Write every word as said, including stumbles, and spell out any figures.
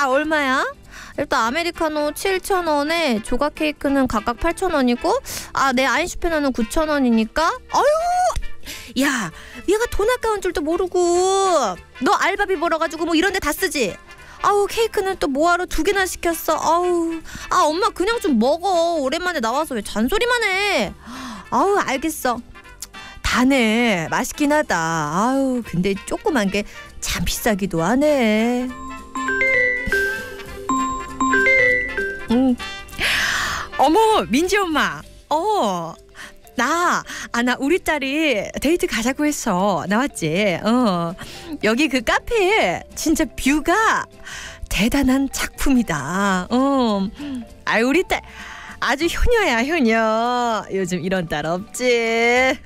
다 얼마야? 일단 아메리카노 칠천 원에 조각 케이크는 각각 팔천 원이고 아, 내 아인슈페너는 구천 원이니까 아유, 야, 얘가 돈 아까운 줄도 모르고 너 알바비 벌어가지고 뭐 이런 데 다 쓰지? 아우, 케이크는 또 뭐하러 두 개나 시켰어. 아우, 아, 엄마 그냥 좀 먹어. 오랜만에 나와서 왜 잔소리만 해. 아우, 알겠어. 다네. 맛있긴 하다. 아우, 근데 조그만 게 참 비싸기도 하네. 음. 어머, 민지 엄마. 어, 나, 아, 나 우리 딸이 데이트 가자고 했어. 나왔지. 어, 여기 그 카페에 진짜 뷰가 대단한 작품이다. 어, 아, 우리 딸 아주 효녀야, 효녀. 요즘 이런 딸 없지.